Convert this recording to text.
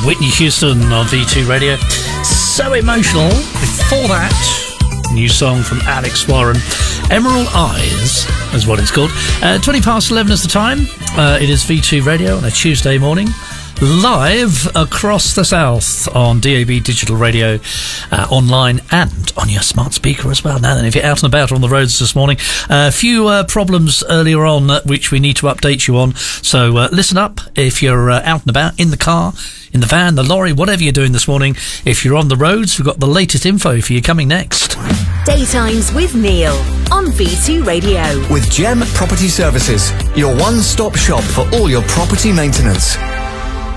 Whitney Houston on V2 Radio. So emotional. Before that, new song from Alex Warren. Emerald Eyes is what it's called. 20 past 11 is the time. It is V2 Radio on a Tuesday morning. Live across the south on DAB digital radio, online and on your smart speaker as well. Now then, if you're out and about on the roads this morning, a few problems earlier on which we need to update you on. So listen up if you're out and about in the car, in the van, the lorry, whatever you're doing this morning. If you're on the roads, we've got the latest info for you coming next. Daytimes with Neil on V2 Radio. With Gem Property Services, your one-stop shop for all your property maintenance.